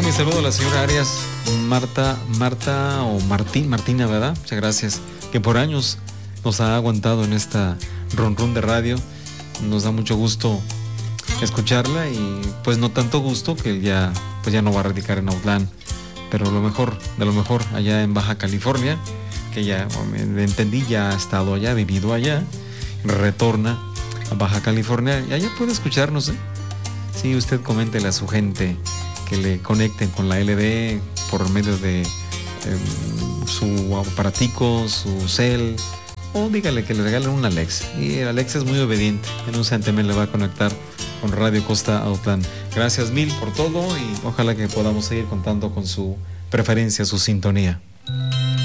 mi saludo a la señora Arias, Marta o Martina, ¿verdad? Muchas gracias, que por años nos ha aguantado en esta run de radio. Nos da mucho gusto escucharla y pues no tanto gusto que ya no va a radicar en Autlán, pero de lo mejor allá en Baja California, que ya entendí, ya ha estado allá, ha vivido allá, retorna a Baja California y allá puede escucharnos, ¿eh? Sí, usted coméntele a su gente que le conecten con la LD por medio de su aparatico, su cel, o dígale que le regalen un Alexa. Y el Alexa es muy obediente, en un santiamén le va a conectar con Radio Costa Autlán. Gracias mil por todo y ojalá que podamos seguir contando con su preferencia, su sintonía.